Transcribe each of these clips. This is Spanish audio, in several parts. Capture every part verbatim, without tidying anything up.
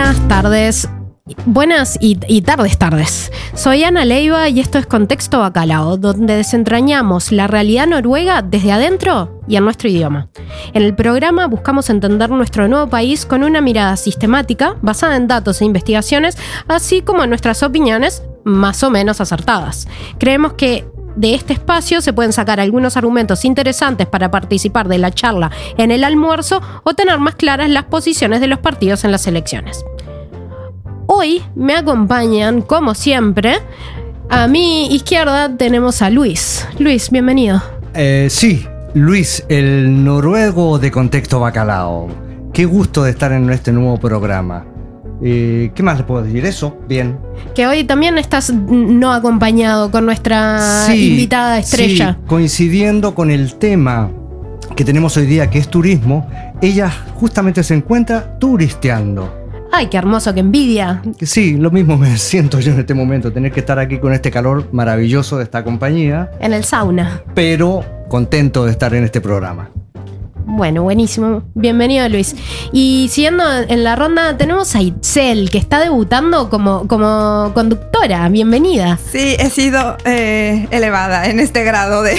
Buenas tardes, buenas y, y tardes tardes. Soy Ana Leiva y esto es Contexto Bacalao, donde desentrañamos la realidad noruega desde adentro y en nuestro idioma. En el programa buscamos entender nuestro nuevo país con una mirada sistemática, basada en datos e investigaciones, así como en nuestras opiniones más o menos acertadas. Creemos que de este espacio se pueden sacar algunos argumentos interesantes para participar de la charla en el almuerzo o tener más claras las posiciones de los partidos en las elecciones. Hoy me acompañan, como siempre, a mi izquierda tenemos a Luis. Luis, bienvenido. Eh, sí, Luis, el noruego de Contexto Bacalao. Qué gusto de estar en este nuevo programa. Eh, ¿Qué más le puedo decir? Eso, bien. Que hoy también estás no acompañado con nuestra sí, invitada estrella. Sí, coincidiendo con el tema que tenemos hoy día, que es turismo, ella justamente se encuentra turisteando. ¡Ay, qué hermoso, qué envidia! Sí, lo mismo me siento yo en este momento, tener que estar aquí con este calor maravilloso de esta compañía. En el sauna. Pero contento de estar en este programa. Bueno, buenísimo. Bienvenido, Luis. Y siguiendo en la ronda, tenemos a Itzel, que está debutando como, como conductora. Bienvenida. Sí, he sido eh, elevada en este grado de,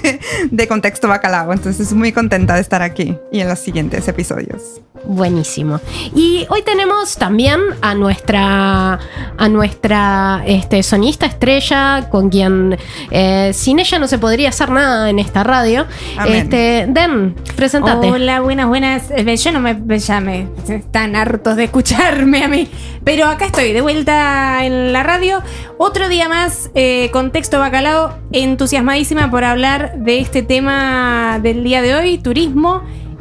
de Contexto Bacalao. Entonces, muy contenta de estar aquí y en los siguientes episodios. Buenísimo. Y hoy tenemos también a nuestra a nuestra este, sonista estrella, con quien eh, sin ella no se podría hacer nada en esta radio. Amén. Este, Den, presentate. Hola, buenas, buenas. Yo no me, ya me están hartos de escucharme a mí, pero acá estoy de vuelta en la radio. Otro día más, eh, Contexto Bacalao, entusiasmadísima por hablar de este tema del día de hoy, turismo.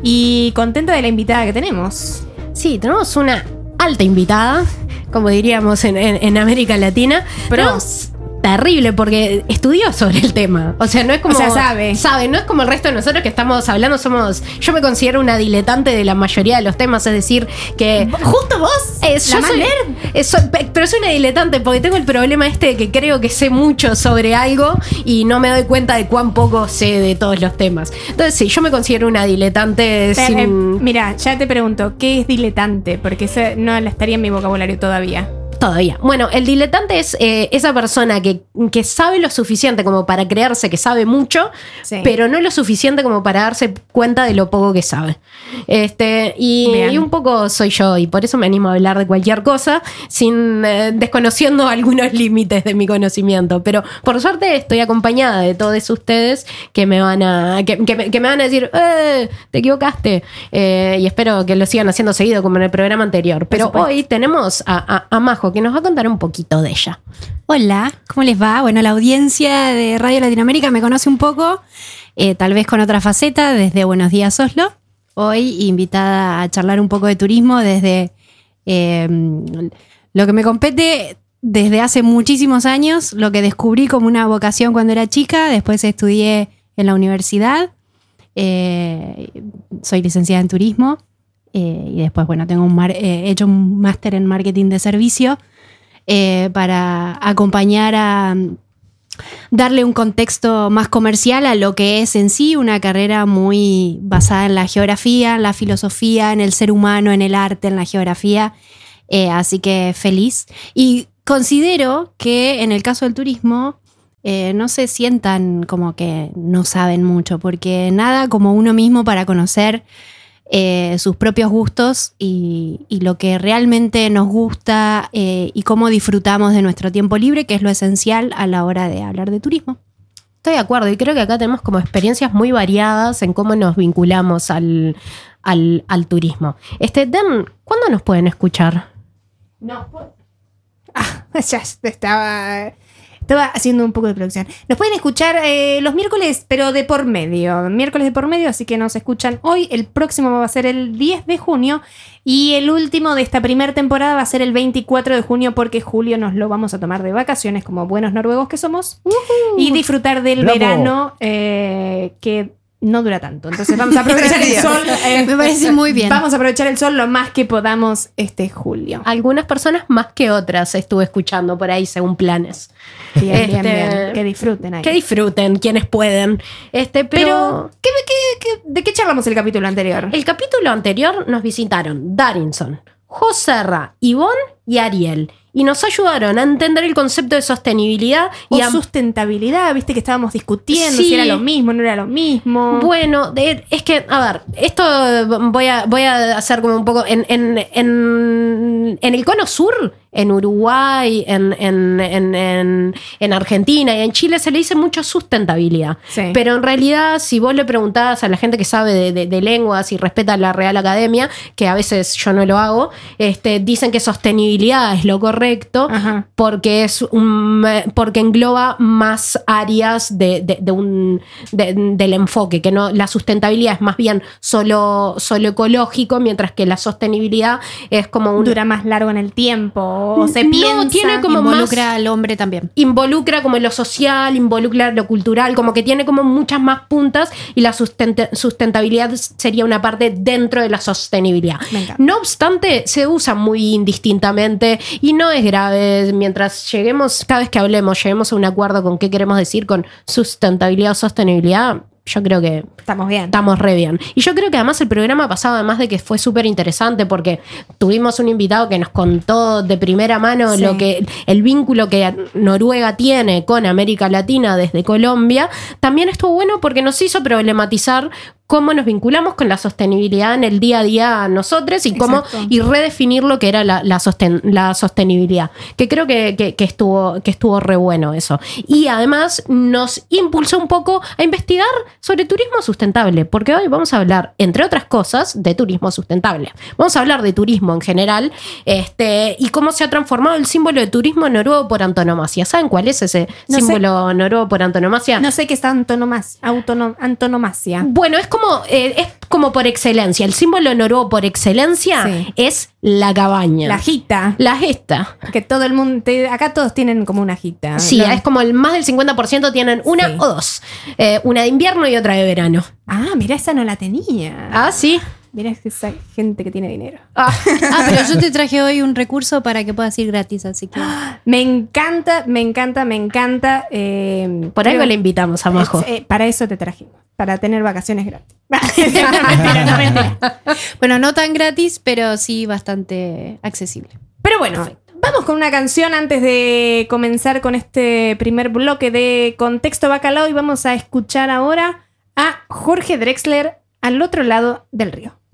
Y contenta de la invitada que tenemos. Sí, tenemos una alta invitada, como diríamos en, en, en América Latina. Pero es terrible porque estudió sobre el tema. O sea, no es como... O sea, sabe. Sabe, no es como el resto de nosotros que estamos hablando. Somos... Yo me considero una diletante de la mayoría de los temas. Es decir, que... ¿Justo vos? Eh, ¿La yo más soy, nerd? eh, soy, pero soy una diletante porque tengo el problema este de que creo que sé mucho sobre algo y no me doy cuenta de cuán poco sé de todos los temas. Entonces sí, yo me considero una diletante Pero, sin... eh, mira, ya te pregunto, ¿qué es diletante? Porque eso no la estaría en mi vocabulario todavía. Todavía. Bueno, el diletante es eh, esa persona que, que sabe lo suficiente como para creerse que sabe mucho, sí, pero no lo suficiente como para darse cuenta de lo poco que sabe. Este, y, y un poco soy yo, y por eso me animo a hablar de cualquier cosa, sin eh, desconociendo algunos límites de mi conocimiento. Pero por suerte estoy acompañada de todos ustedes que me van a, que, que me, que me van a decir, eh, te equivocaste. Eh, y espero que lo sigan haciendo seguido como en el programa anterior. Pero hoy tenemos a, a, a Majo, que nos va a contar un poquito de ella. Hola, ¿cómo les va? Bueno, la audiencia de Radio Latinoamérica me conoce un poco, eh, tal vez con otra faceta, desde Buenos Días Oslo. Hoy invitada a charlar un poco de turismo desde eh, lo que me compete desde hace muchísimos años, lo que descubrí como una vocación cuando era chica. Después estudié en la universidad, eh, soy licenciada en turismo. Eh, y después, bueno, tengo un mar, eh, he hecho un máster en marketing de servicio eh, para acompañar a darle un contexto más comercial a lo que es en sí una carrera muy basada en la geografía, en la filosofía, en el ser humano, en el arte, en la geografía. Eh, así que feliz. Y considero que en el caso del turismo eh, no se sientan como que no saben mucho, porque nada como uno mismo para conocer Eh, sus propios gustos y, y lo que realmente nos gusta eh, y cómo disfrutamos de nuestro tiempo libre, que es lo esencial a la hora de hablar de turismo. Estoy de acuerdo, y creo que acá tenemos como experiencias muy variadas en cómo nos vinculamos al, al, al turismo. Este, Den, ¿cuándo nos pueden escuchar? No, ah, ya estaba... Estaba haciendo un poco de producción. Nos pueden escuchar eh, los miércoles, pero de por medio. Miércoles de por medio, así que nos escuchan hoy. El próximo va a ser el diez de junio. Y el último de esta primera temporada va a ser el veinticuatro de junio, porque julio nos lo vamos a tomar de vacaciones, como buenos noruegos que somos. Uh-huh. Y disfrutar del ¡Bravo! verano, eh, que no dura tanto. Entonces vamos a aprovechar el sol. Eh, Me parece muy bien. Vamos a aprovechar el sol lo más que podamos este julio. Algunas personas más que otras estuve escuchando por ahí según planes. Bien, este, bien, bien. Que disfruten ahí. Que disfruten quienes pueden. Este, pero, pero ¿qué, qué, qué, ¿de qué charlamos el capítulo anterior? El capítulo anterior nos visitaron Darinson, Joserra, Ivonne y Ariel. Y nos ayudaron a entender el concepto de sostenibilidad O y a... sustentabilidad, viste que estábamos discutiendo Sí. si era lo mismo, no era lo mismo. Bueno, de- es que, a ver, esto voy a, voy a hacer como un poco. En, en, en, en el cono sur, en Uruguay, en, en, en, en, en Argentina y en Chile se le dice mucho sustentabilidad. Sí. Pero en realidad, si vos le preguntás a la gente que sabe de, de- de lenguas y respeta la Real Academia, que a veces yo no lo hago, este, dicen que sostenibilidad es lo correcto. Ajá. Porque es un, porque engloba más áreas de, de- de un, de- del enfoque, que no la sustentabilidad es más bien solo, solo ecológico, mientras que la sostenibilidad es como un Dura más largo en el tiempo, o se No, piensa. tiene como Involucra más- al hombre también. involucra como lo social, involucra lo cultural, como que tiene como muchas más puntas y la sustenta- sustentabilidad sería una parte dentro de la sostenibilidad. Me encanta. No obstante, se usa muy indistintamente y no es grave. Mientras lleguemos, cada vez que hablemos, lleguemos a un acuerdo con qué queremos decir con sustentabilidad o sostenibilidad, yo creo que Estamos bien. estamos re bien. Y yo creo que además el programa pasado, además de que fue súper interesante, porque tuvimos un invitado que nos contó de primera mano Sí. lo que el vínculo que Noruega tiene con América Latina desde Colombia, también estuvo bueno porque nos hizo problematizar cómo nos vinculamos con la sostenibilidad en el día a día nosotros y cómo Exacto. y redefinir lo que era la, la, sosten- la sostenibilidad. Que creo que, que- que estuvo, que estuvo re bueno eso. Y además nos impulsó un poco a investigar sobre turismo sustentable, porque hoy vamos a hablar, entre otras cosas, de turismo sustentable. Vamos a hablar de turismo en general, este, y cómo se ha transformado el símbolo de turismo noruego por antonomasia. ¿Saben cuál es ese No sé. símbolo noruego por antonomasia? No sé qué es antonomas, autonom- antonomasia. Bueno, es como, eh, es como por excelencia. El símbolo noruego por excelencia Sí. es la cabaña. La jita. La gesta. Que todo el mundo. te- acá todos tienen como una jita. Sí, ¿no? es como el más del cincuenta por ciento tienen una Sí. o dos. Eh, una de invierno y otra de verano. Ah, mira, esa no la tenía. Ah, sí. Mira esa gente que tiene dinero. Ah, Ah, pero yo te traje hoy un recurso para que puedas ir gratis, así que. Me encanta, me encanta, me encanta. eh, por algo creo- le invitamos a Majo. Eh, para eso te trajimos. Para tener vacaciones gratis. No, mentira, no, mentira. Bueno, no tan gratis, pero sí bastante accesible. Pero bueno, vamos con una canción antes de comenzar con este primer bloque de Contexto Bacalao y vamos a escuchar ahora a Jorge Drexler al otro lado del río.